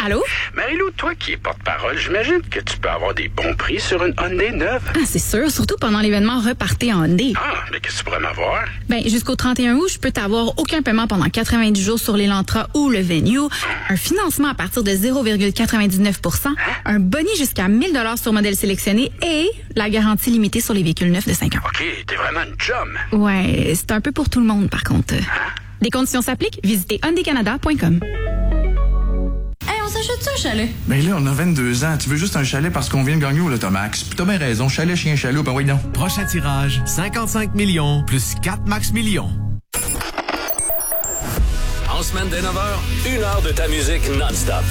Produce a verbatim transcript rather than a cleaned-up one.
Allô? Marie-Lou, toi qui es porte-parole, j'imagine que tu peux avoir des bons prix sur une Hyundai neuve. Ah, c'est sûr, surtout pendant l'événement Repartez en Hyundai. Ah, mais qu'est-ce que tu pourrais m'avoir? Ben, jusqu'au trente et un août, je peux t'avoir aucun paiement pendant quatre-vingt-dix jours sur l'Elantra ou le Venue, un financement à partir de zéro virgule quatre-vingt-dix-neuf pour cent, hein? Un boni jusqu'à mille dollars sur modèle sélectionné et la garantie limitée sur les véhicules neufs de cinq ans. OK, t'es vraiment une chum. Ouais, c'est un peu pour tout le monde, par contre. Hein? Des conditions s'appliquent, visitez hyundai canada point com. Hey, on s'achète ça, un chalet? Ben là, on a vingt-deux ans. Tu veux juste un chalet parce qu'on vient de gagner au Lotomax. Puis t'as bien raison. Chalet, chien, chaloupe, ben oui, non. Prochain tirage, cinquante-cinq millions plus quatre max millions. En semaine dès neuf heures, une heure de ta musique non-stop.